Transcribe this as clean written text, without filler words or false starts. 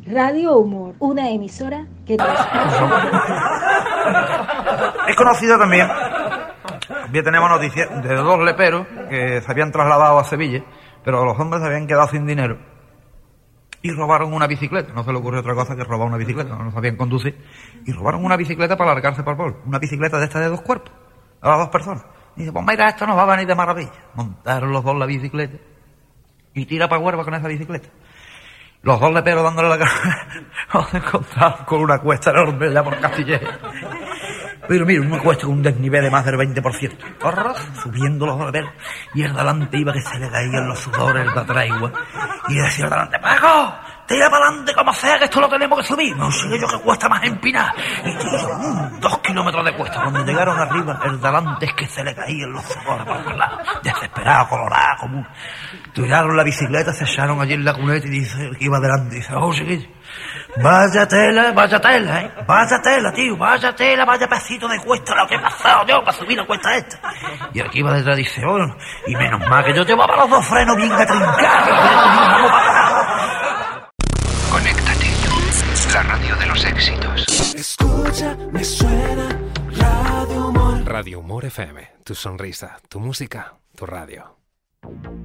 Radio Humor, una emisora que Es conocido también. Bien, tenemos noticias de 2 leperos que se habían trasladado a Sevilla, pero los hombres se habían quedado sin dinero y robaron una bicicleta. No se le ocurrió otra cosa que robar una bicicleta, no sabían conducir, y robaron una bicicleta para largarse para el pueblo. Una bicicleta de esta de 2 cuerpos, a las 2 personas. Y dice, pues mira, esto nos va a venir de maravilla. Montaron los 2 la bicicleta y tira para Huelva con esa bicicleta. Los 2 leperos dándole la cara, nos encontramos con una cuesta enorme ya por Castillejo. Pero mira, una cuesta con un desnivel de más del 20%. Subiendo los leperos. Y el delante iba que se le caían los sudores de atrás, igual. Y decía el delante, Paco, tira para adelante como sea, que esto lo tenemos que subir. No sé yo que cuesta más empinada. Y tío, 2 kilómetros de cuesta. Cuando llegaron arriba, el delante es que se le caían los sudores por los lados. Desesperado, colorado, como... Tiraron la bicicleta, se echaron allí en la cuneta y dice, que iba adelante, y dice, oh, chiquillo, vaya tela, tío, vaya tela, vaya pedacito de cuesta lo que he pasado yo para subir la cuesta esta. Y aquí va detrás dice, oh, y menos mal que yo llevaba los 2 frenos bien atrincados. Conéctate, la radio de los éxitos. Escucha, me suena Radio Humor. Radio Humor FM, tu sonrisa, tu música, tu radio.